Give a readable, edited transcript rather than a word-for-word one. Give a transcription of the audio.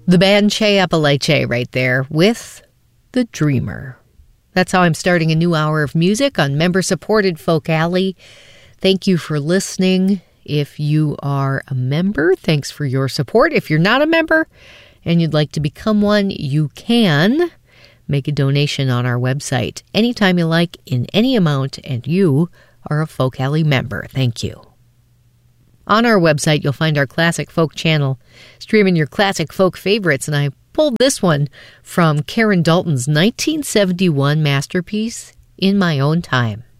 The band Che Apalache right there with The Dreamer. That's how I'm starting a new hour of music on member-supported Folk Alley. Thank you for listening. If you are a member, thanks for your support. If you're not a member and you'd like to become one, you can make a donation on our website anytime you like, in any amount, and you are a Folk Alley member. Thank you. On our website, you'll find our Classic Folk channel, streaming your classic folk favorites, and I pulled this one from Karen Dalton's 1971 masterpiece, In My Own Time.